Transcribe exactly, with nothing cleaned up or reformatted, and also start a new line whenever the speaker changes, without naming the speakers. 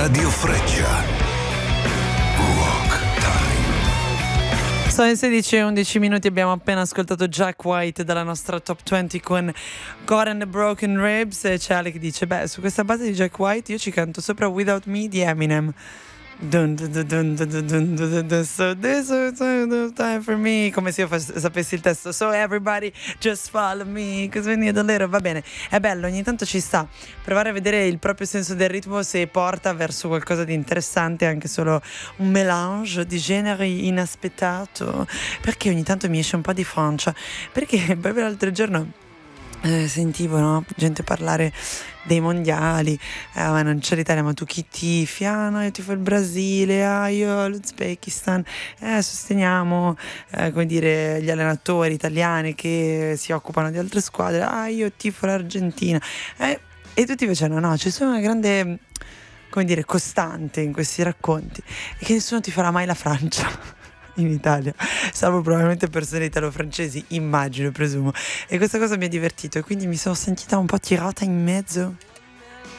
Radio Freccia. Rock Time.
Sono le sedici e undici minuti, abbiamo appena ascoltato Jack White dalla nostra Top venti con God and the Broken Ribs, e c'è Ale che dice, beh, su questa base di Jack White io ci canto sopra Without Me di Eminem. Dun, dun, dun, dun, dun, dun, dun, dun, dun, so this is time for me, come se io fas- sapessi il testo. So everybody just follow me, cause we need a little. Va bene, è bello, ogni tanto ci sta provare a vedere il proprio senso del ritmo, se porta verso qualcosa di interessante, anche solo un mélange di generi inaspettato. Perché ogni tanto mi esce un po' di Francia, perché proprio l'altro giorno Eh, sentivo, no, gente parlare dei mondiali, eh, ma non c'è l'Italia, ma tu chi tifi? Ah no, io tifo il Brasile, ah io l'Uzbekistan, eh, sosteniamo eh, come dire gli allenatori italiani che si occupano di altre squadre, ah io tifo l'Argentina, eh, e tutti facevano no, c'è solo una grande, come dire, costante in questi racconti, e che nessuno ti farà mai la Francia in Italia, salvo probabilmente persone italo-francesi, immagino, presumo, e questa cosa mi ha divertito e quindi mi sono sentita un po' tirata in mezzo